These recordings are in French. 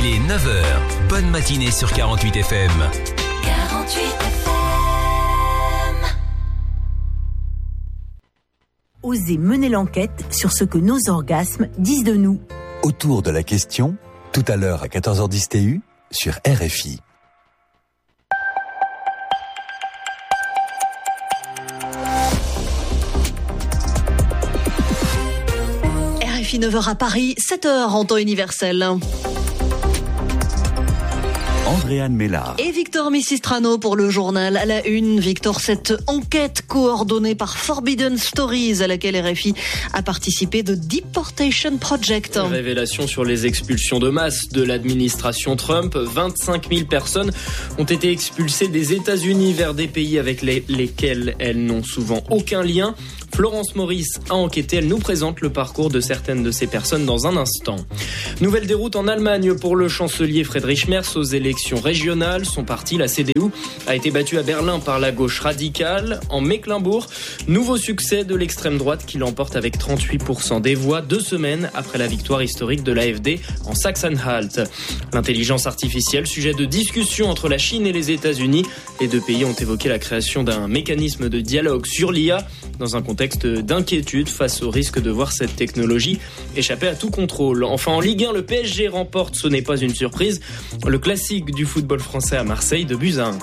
Il est 9h. Bonne matinée sur 48 FM. 48 FM. Osez mener l'enquête sur ce que nos orgasmes disent de nous. Autour de la question, tout à l'heure à 14h10 TU, sur RFI. RFI 9h à Paris, 7h en temps universel. Andréane Mélard. Et Victor Missistrano pour le journal à la une. Victor, cette enquête coordonnée par Forbidden Stories à laquelle RFI a participé de Deportation Project. Révélation sur les expulsions de masse de l'administration Trump. 25 000 personnes ont été expulsées des États-Unis vers des pays avec lesquels elles n'ont souvent aucun lien. Florence Maurice a enquêté, elle nous présente le parcours de certaines de ces personnes dans un instant. Nouvelle déroute en Allemagne pour le chancelier Friedrich Merz aux élections régionales. Son parti, la CDU, a été battu à Berlin par la gauche radicale. En Mecklembourg, nouveau succès de l'extrême droite qui l'emporte avec 38% des voix 2 semaines après la victoire historique de l'AfD en Sachsen-Anhalt. L'intelligence artificielle, sujet de discussion entre la Chine et les États-Unis. Les deux pays ont évoqué la création d'un mécanisme de dialogue sur l'IA dans un contexte d'inquiétude face au risque de voir cette technologie échapper à tout contrôle. Enfin, en Ligue 1, le PSG remporte, ce n'est pas une surprise, le classique du football français à Marseille, 2-1.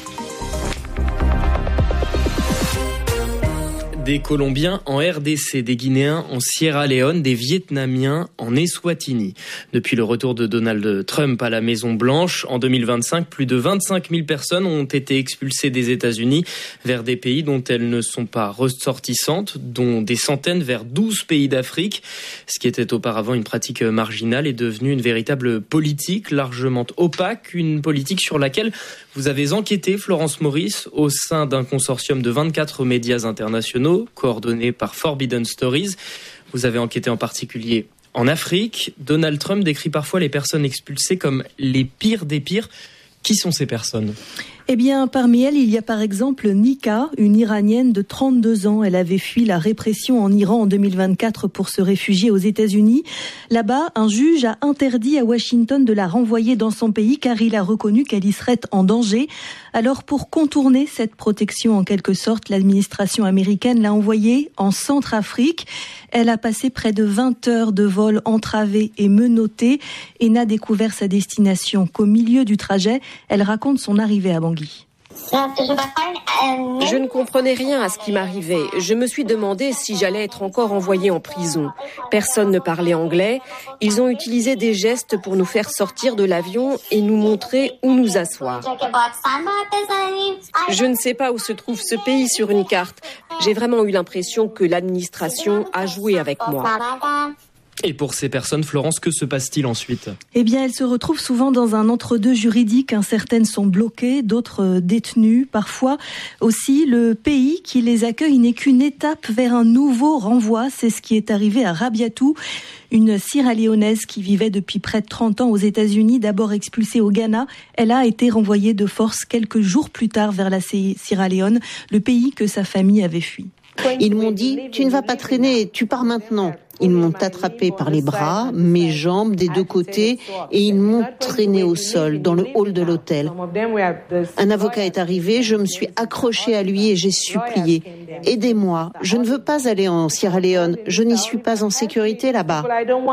Des Colombiens en RDC, des Guinéens en Sierra Leone, des Vietnamiens en Eswatini. Depuis le retour de Donald Trump à la Maison-Blanche, en 2025, plus de 25 000 personnes ont été expulsées des États-Unis vers des pays dont elles ne sont pas ressortissantes, dont des centaines vers 12 pays d'Afrique. Ce qui était auparavant une pratique marginale est devenu une véritable politique largement opaque, une politique sur laquelle vous avez enquêté, Florence Maurice, au sein d'un consortium de 24 médias internationaux, coordonné par Forbidden Stories. Vous avez enquêté en particulier en Afrique. Donald Trump décrit parfois les personnes expulsées comme les pires des pires. Qui sont ces personnes ? Eh bien, parmi elles, il y a par exemple Nika, une Iranienne de 32 ans. Elle avait fui la répression en Iran en 2024 pour se réfugier aux États-Unis. Là-bas, un juge a interdit à Washington de la renvoyer dans son pays car il a reconnu qu'elle y serait en danger. Alors, pour contourner cette protection en quelque sorte, l'administration américaine l'a envoyée en Centrafrique. Elle a passé près de 20 heures de vol entravé et menotté et n'a découvert sa destination qu'au milieu du trajet. Elle raconte son arrivée à Bangui. Je ne comprenais rien à ce qui m'arrivait. Je me suis demandé si j'allais être encore envoyée en prison. Personne ne parlait anglais. Ils ont utilisé des gestes pour nous faire sortir de l'avion et nous montrer où nous asseoir. Je ne sais pas où se trouve ce pays sur une carte. J'ai vraiment eu l'impression que l'administration a joué avec moi. Et pour ces personnes, Florence, que se passe-t-il ensuite ? Eh bien, elles se retrouvent souvent dans un entre-deux juridique. Certaines sont bloquées, d'autres détenues. Parfois aussi, le pays qui les accueille n'est qu'une étape vers un nouveau renvoi. C'est ce qui est arrivé à Rabiatou, une Sierra-Léonaise qui vivait depuis près de 30 ans aux États-Unis, d'abord expulsée au Ghana. Elle a été renvoyée de force quelques jours plus tard vers la Sierra Leone, le pays que sa famille avait fui. Ils m'ont dit « Tu ne vas pas traîner, tu pars maintenant ». Ils m'ont attrapé par les bras, mes jambes des deux côtés et ils m'ont traîné au sol dans le hall de l'hôtel. Un avocat est arrivé, je me suis accrochée à lui et j'ai supplié « Aidez-moi, je ne veux pas aller en Sierra Leone, je n'y suis pas en sécurité là-bas ».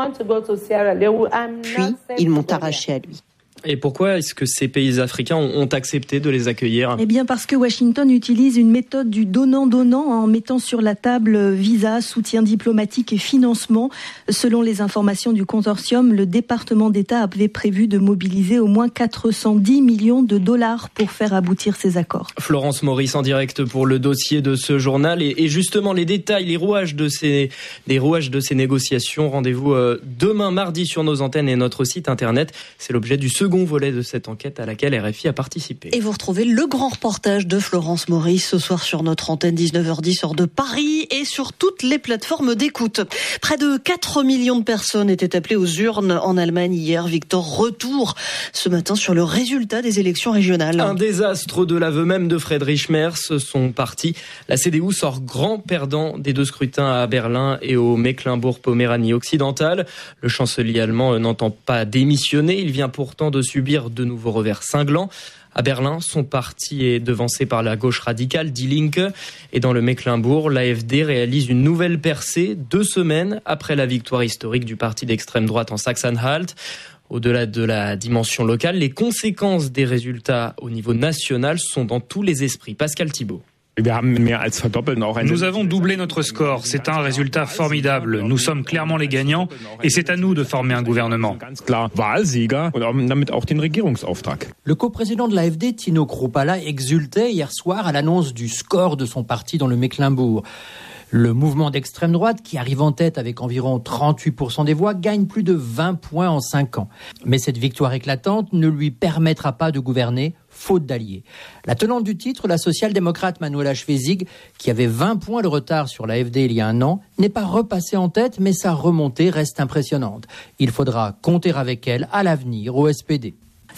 Puis, ils m'ont arrachée à lui. Et pourquoi est-ce que ces pays africains ont accepté de les accueillir ? Eh bien parce que Washington utilise une méthode du donnant-donnant en mettant sur la table visa, soutien diplomatique et financement. Selon les informations du consortium, le département d'État avait prévu de mobiliser au moins 410 millions de dollars pour faire aboutir ces accords. Florence Maurice en direct pour le dossier de ce journal et justement les détails, les rouages de ces négociations. Rendez-vous demain mardi sur nos antennes et notre site internet. C'est l'objet du second second volet de cette enquête à laquelle RFI a participé. Et vous retrouvez le grand reportage de Florence Maurice ce soir sur notre antenne 19h10 heure de Paris et sur toutes les plateformes d'écoute. Près de 4 millions de personnes étaient appelées aux urnes en Allemagne hier. Victor, retour ce matin sur le résultat des élections régionales. Un désastre de l'aveu même de Friedrich Merz, son parti. La CDU sort grand perdant des 2 scrutins à Berlin et au Mecklembourg-Poméranie occidentale. Le chancelier allemand n'entend pas démissionner. Il vient pourtant de subir de nouveaux revers cinglants. À Berlin, son parti est devancé par la gauche radicale, Die Linke. Et dans le Mecklembourg, l'AfD réalise une nouvelle percée 2 semaines après la victoire historique du parti d'extrême droite en Sachsen-Anhalt. Au-delà de la dimension locale, les conséquences des résultats au niveau national sont dans tous les esprits. Pascal Thibault. Nous avons doublé notre score. C'est un résultat formidable. Nous sommes clairement les gagnants et c'est à nous de former un gouvernement. Le coprésident de l'AfD, Tino Kruppala, exultait hier soir à l'annonce du score de son parti dans le Mecklembourg. Le mouvement d'extrême droite, qui arrive en tête avec environ 38% des voix, gagne plus de 20 points en 5 ans. Mais cette victoire éclatante ne lui permettra pas de gouverner, faute d'alliés. La tenante du titre, la social-démocrate Manuela Schwesig, qui avait 20 points de retard sur l'AfD il y a un an, n'est pas repassée en tête, mais sa remontée reste impressionnante. Il faudra compter avec elle à l'avenir au SPD.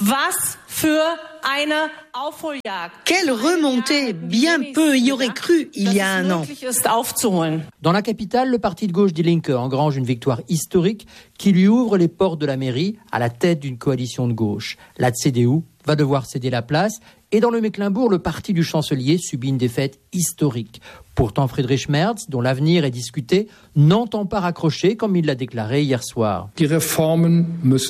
Quelle remontée! Bien peu y aurait cru il y a un an. Dans la capitale, le parti de gauche Die Linke engrange une victoire historique qui lui ouvre les portes de la mairie à la tête d'une coalition de gauche. La CDU va devoir céder la place et dans le Mecklembourg, le parti du chancelier subit une défaite historique. Pourtant, Friedrich Merz, dont l'avenir est discuté, n'entend pas raccrocher comme il l'a déclaré hier soir. Les réformes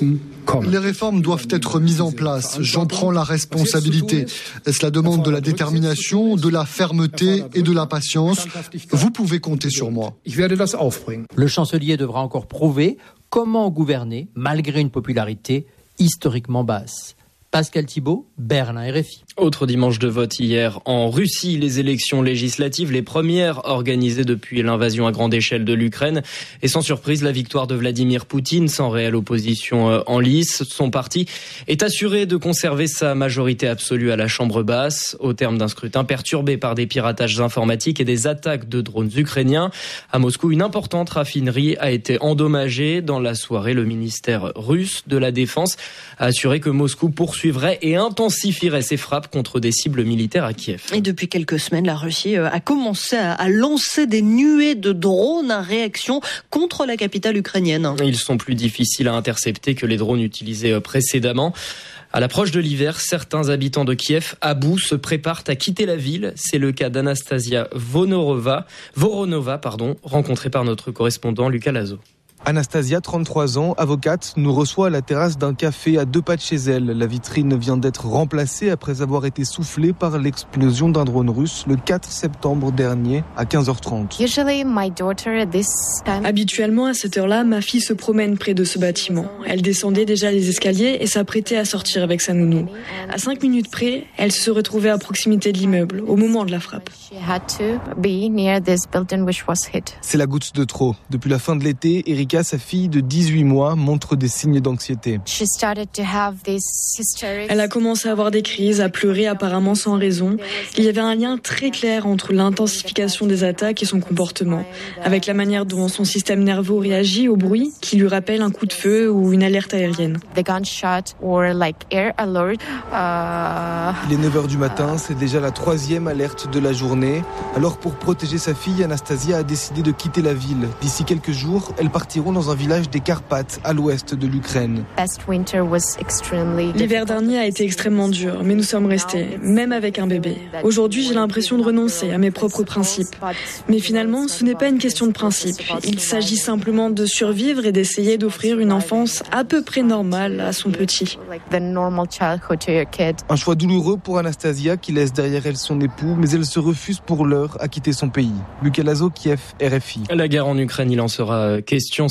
doivent être mises en place. J'en prends la responsabilité. Cela demande de la détermination, de la fermeté et de la patience. Vous pouvez compter sur moi. Le chancelier devra encore prouver comment gouverner malgré une popularité historiquement basse. Pascal Thibault, Berlin, RFI. Autre dimanche de vote hier en Russie, les élections législatives, les premières organisées depuis l'invasion à grande échelle de l'Ukraine. Et sans surprise, la victoire de Vladimir Poutine, sans réelle opposition en lice. Son parti est assuré de conserver sa majorité absolue à la Chambre basse, au terme d'un scrutin perturbé par des piratages informatiques et des attaques de drones ukrainiens. À Moscou, une importante raffinerie a été endommagée. Dans la soirée, le ministère russe de la Défense a assuré que Moscou poursuivrait et intensifierait ses frappes contre des cibles militaires à Kiev. Et depuis quelques semaines, la Russie a commencé à lancer des nuées de drones à réaction contre la capitale ukrainienne. Ils sont plus difficiles à intercepter que les drones utilisés précédemment. À l'approche de l'hiver, certains habitants de Kiev, à bout, se préparent à quitter la ville. C'est le cas d'Anastasia Voronova, rencontrée par notre correspondant Lucas Lazo. Anastasia, 33 ans, avocate, nous reçoit à la terrasse d'un café à 2 pas de chez elle. La vitrine vient d'être remplacée après avoir été soufflée par l'explosion d'un drone russe le 4 septembre dernier à 15h30. Habituellement, à cette heure-là, ma fille se promène près de ce bâtiment. Elle descendait déjà les escaliers et s'apprêtait à sortir avec sa nounou. À 5 minutes près, elle se retrouvait à proximité de l'immeuble, au moment de la frappe. C'est la goutte de trop. Depuis la fin de l'été, Erika, sa fille de 18 mois, montre des signes d'anxiété. Elle a commencé à avoir des crises, à pleurer apparemment sans raison. Il y avait un lien très clair entre l'intensification des attaques et son comportement, avec la manière dont son système nerveux réagit au bruit qui lui rappelle un coup de feu ou une alerte aérienne. Il est 9h du matin, c'est déjà la 3e alerte de la journée. Alors pour protéger sa fille, Anastasia a décidé de quitter la ville. D'ici quelques jours, elle partira dans un village des Carpates, à l'ouest de l'Ukraine. L'hiver dernier a été extrêmement dur, mais nous sommes restés, même avec un bébé. Aujourd'hui, j'ai l'impression de renoncer à mes propres principes. Mais finalement, ce n'est pas une question de principe. Il s'agit simplement de survivre et d'essayer d'offrir une enfance à peu près normale à son petit. Un choix douloureux pour Anastasia, qui laisse derrière elle son époux, mais elle se refuse pour l'heure à quitter son pays. Lucas Lazo, Kiev, RFI. La guerre en Ukraine, il en sera question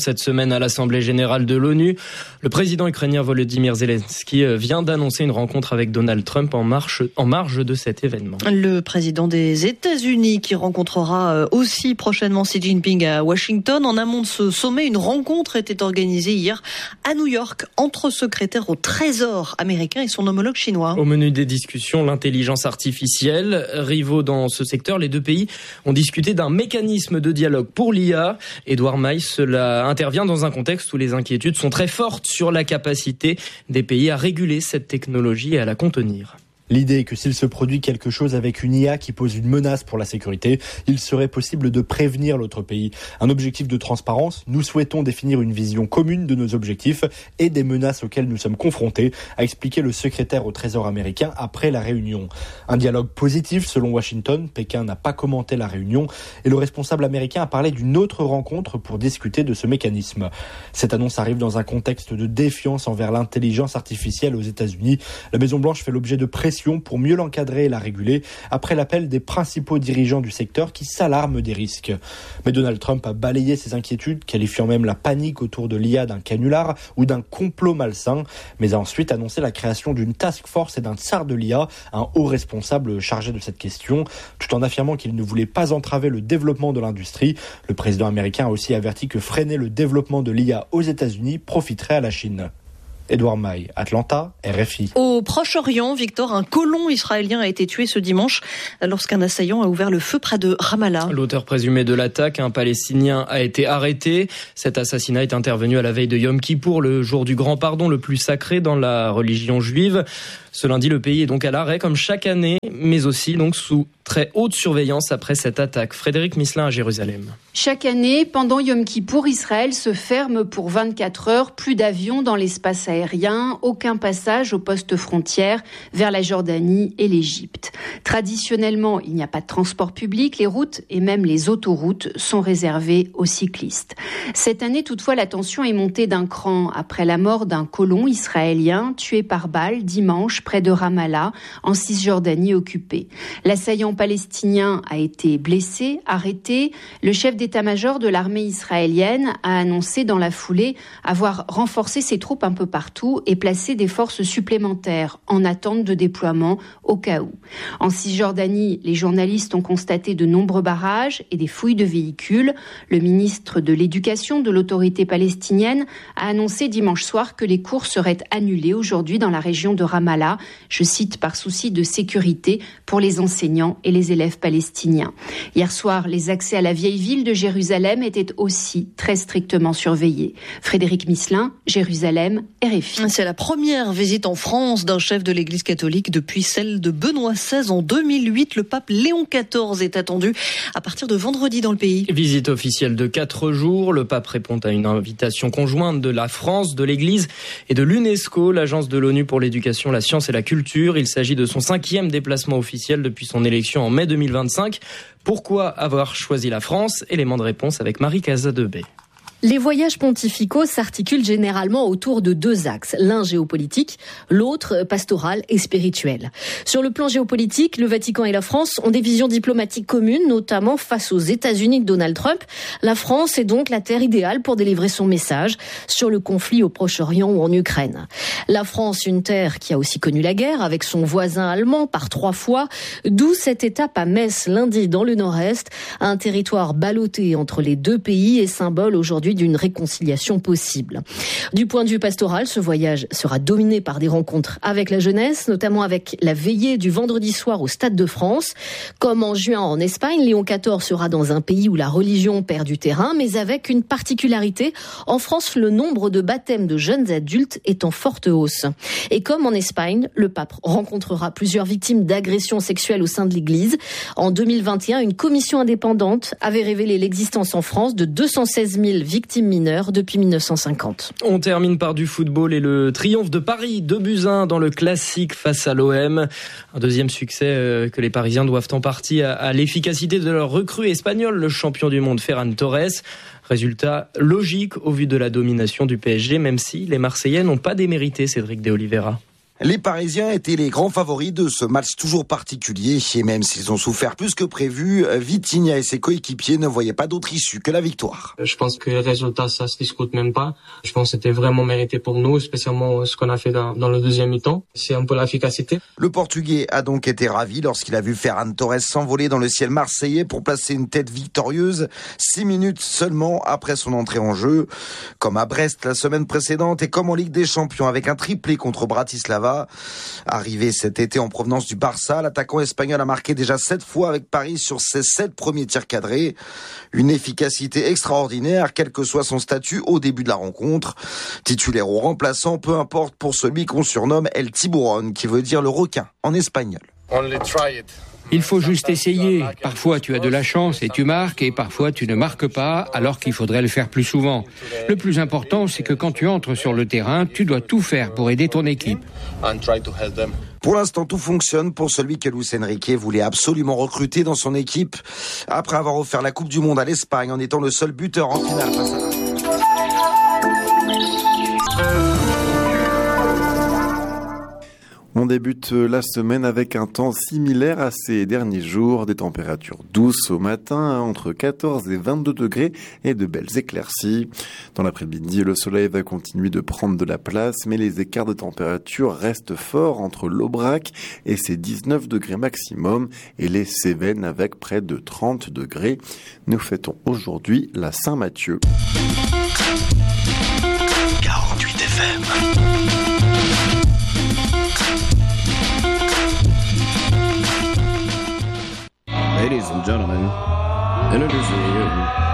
cette semaine à l'Assemblée générale de l'ONU. Le président ukrainien Volodymyr Zelensky vient d'annoncer une rencontre avec Donald Trump en marge de cet événement. Le président des États-Unis qui rencontrera aussi prochainement Xi Jinping à Washington. En amont de ce sommet, une rencontre était organisée hier à New York entre secrétaire au Trésor américain et son homologue chinois. Au menu des discussions, l'intelligence artificielle. Rivaux dans ce secteur, les deux pays ont discuté d'un mécanisme de dialogue pour l'IA. Édouard Maille, cela intervient dans un contexte où les inquiétudes sont très fortes sur la capacité des pays à réguler cette technologie et à la contenir. L'idée est que s'il se produit quelque chose avec une IA qui pose une menace pour la sécurité, il serait possible de prévenir l'autre pays. Un objectif de transparence, nous souhaitons définir une vision commune de nos objectifs et des menaces auxquelles nous sommes confrontés, a expliqué le secrétaire au Trésor américain après la réunion. Un dialogue positif selon Washington, Pékin n'a pas commenté la réunion et le responsable américain a parlé d'une autre rencontre pour discuter de ce mécanisme. Cette annonce arrive dans un contexte de défiance envers l'intelligence artificielle aux États-Unis. La Maison-Blanche fait l'objet de pression pour mieux l'encadrer et la réguler après l'appel des principaux dirigeants du secteur qui s'alarment des risques. Mais Donald Trump a balayé ses inquiétudes, qualifiant même la panique autour de l'IA d'un canular ou d'un complot malsain, mais a ensuite annoncé la création d'une task force et d'un tsar de l'IA, un haut responsable chargé de cette question, tout en affirmant qu'il ne voulait pas entraver le développement de l'industrie. Le président américain a aussi averti que freiner le développement de l'IA aux États-Unis profiterait à la Chine. Édouard Maille, Atlanta, RFI. Au Proche-Orient, Victor, un colon israélien a été tué ce dimanche lorsqu'un assaillant a ouvert le feu près de Ramallah. L'auteur présumé de l'attaque, un Palestinien, a été arrêté. Cet assassinat est intervenu à la veille de Yom Kippour, le jour du grand pardon le plus sacré dans la religion juive. Ce lundi, le pays est donc à l'arrêt comme chaque année, mais aussi donc sous très haute surveillance après cette attaque. Frédéric Misselin à Jérusalem. Chaque année, pendant Yom Kippour, Israël se ferme pour 24 heures. Plus d'avions dans l'espace aérien, aucun passage aux postes frontières vers la Jordanie et l'Égypte. Traditionnellement, il n'y a pas de transport public. Les routes et même les autoroutes sont réservées aux cyclistes. Cette année, toutefois, la tension est montée d'un cran après la mort d'un colon israélien tué par balle dimanche près de Ramallah, en Cisjordanie occupée. L'assaillant palestinien a été blessé, arrêté. Le chef d'état-major de l'armée israélienne a annoncé dans la foulée avoir renforcé ses troupes un peu partout et placé des forces supplémentaires en attente de déploiement au cas où. En Cisjordanie, les journalistes ont constaté de nombreux barrages et des fouilles de véhicules. Le ministre de l'Éducation de l'autorité palestinienne a annoncé dimanche soir que les cours seraient annulés aujourd'hui dans la région de Ramallah. Je cite, par souci de sécurité pour les enseignants et les élèves palestiniens. Hier soir, les accès à la vieille ville de Jérusalem étaient aussi très strictement surveillés. Frédéric Misselin, Jérusalem, RFI. C'est la première visite en France d'un chef de l'Église catholique depuis celle de Benoît XVI en 2008. Le pape Léon XIV est attendu à partir de vendredi dans le pays. Visite officielle de 4 jours. Le pape répond à une invitation conjointe de la France, de l'Église et de l'UNESCO, l'agence de l'ONU pour l'éducation, la science et la culture. Il s'agit de son 5e déplacement officiel depuis son élection en mai 2025. Pourquoi avoir choisi la France ? Élément de réponse avec Marie Casadebé. Les voyages pontificaux s'articulent généralement autour de 2 axes, l'un géopolitique, l'autre pastoral et spirituel. Sur le plan géopolitique, le Vatican et la France ont des visions diplomatiques communes, notamment face aux États-Unis de Donald Trump. La France est donc la terre idéale pour délivrer son message sur le conflit au Proche-Orient ou en Ukraine. La France, une terre qui a aussi connu la guerre avec son voisin allemand par 3 fois, d'où cette étape à Metz lundi dans le Nord-Est, un territoire ballotté entre les 2 pays et symbole aujourd'hui d'une réconciliation possible. Du point de vue pastoral, ce voyage sera dominé par des rencontres avec la jeunesse, notamment avec la veillée du vendredi soir au Stade de France. Comme en juin en Espagne, Léon XIV sera dans un pays où la religion perd du terrain, mais avec une particularité. En France, le nombre de baptêmes de jeunes adultes est en forte hausse. Et comme en Espagne, le pape rencontrera plusieurs victimes d'agressions sexuelles au sein de l'Église. En 2021, une commission indépendante avait révélé l'existence en France de 216 000 victimes mineures depuis 1950. On termine par du football et le triomphe de Paris, 2-1 dans le classique face à l'OM. Un deuxième succès que les Parisiens doivent en partie à l'efficacité de leur recrue espagnole, le champion du monde Ferran Torres. Résultat logique au vu de la domination du PSG, même si les Marseillais n'ont pas démérité, Cédric de Oliveira. Les Parisiens étaient les grands favoris de ce match toujours particulier. Et même s'ils ont souffert plus que prévu, Vitinha et ses coéquipiers ne voyaient pas d'autre issue que la victoire. Je pense que le résultat, ça se discute même pas. Je pense que c'était vraiment mérité pour nous, spécialement ce qu'on a fait dans le deuxième mi-temps. C'est un peu l'efficacité. Le Portugais a donc été ravi lorsqu'il a vu Ferran Torres s'envoler dans le ciel marseillais pour placer une tête victorieuse 6 minutes seulement après son entrée en jeu. Comme à Brest la semaine précédente et comme en Ligue des Champions avec un triplé contre Bratislava. Arrivé cet été en provenance du Barça, l'attaquant espagnol a marqué déjà 7 fois avec Paris sur ses 7 premiers tirs cadrés. Une efficacité extraordinaire, quel que soit son statut au début de la rencontre. Titulaire ou remplaçant, peu importe pour celui qu'on surnomme El Tiburon, qui veut dire le requin en espagnol. Il faut juste essayer. Parfois tu as de la chance et tu marques, et parfois tu ne marques pas alors qu'il faudrait le faire plus souvent. Le plus important, c'est que quand tu entres sur le terrain, tu dois tout faire pour aider ton équipe. Pour l'instant, tout fonctionne pour celui que Luis Enrique voulait absolument recruter dans son équipe après avoir offert la Coupe du Monde à l'Espagne en étant le seul buteur en finale face à... On débute la semaine avec un temps similaire à ces derniers jours, des températures douces au matin, entre 14 et 22 degrés et de belles éclaircies. Dans l'après-midi, le soleil va continuer de prendre de la place, mais les écarts de température restent forts entre l'Aubrac et ses 19 degrés maximum et les Cévennes avec près de 30 degrés. Nous fêtons aujourd'hui la Saint-Mathieu. 48 FM. Ladies and gentlemen, introducing you